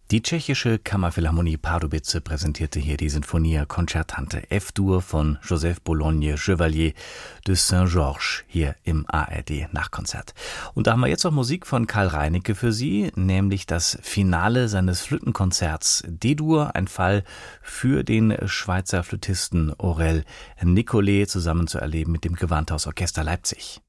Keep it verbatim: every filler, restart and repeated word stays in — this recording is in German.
Die tschechische Kammerphilharmonie Pardubice präsentierte hier die Sinfonia Concertante F-Dur von Joseph Bologne Chevalier de Saint-Georges hier im A R D-Nachkonzert. Und da haben wir jetzt noch Musik von Karl Reinicke für Sie, nämlich das Finale seines Flötenkonzerts D-Dur, ein Fall für den Schweizer Flötisten Aurel Nicollet, zusammen zu erleben mit dem Gewandhausorchester Leipzig.